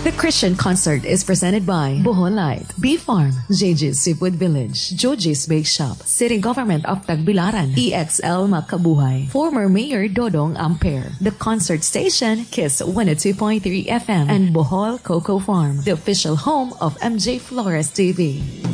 The Christian concert is presented by Bohol Light, Bee Farm, JJ's Seafood Village, Joji's Bake Shop, City Government of Tagbilaran, EXL Makabuhay, former Mayor Dodong Ampere, the concert station Kiss 102.3 FM, and Bohol Cocoa Farm, the official home of MJ Flores TV.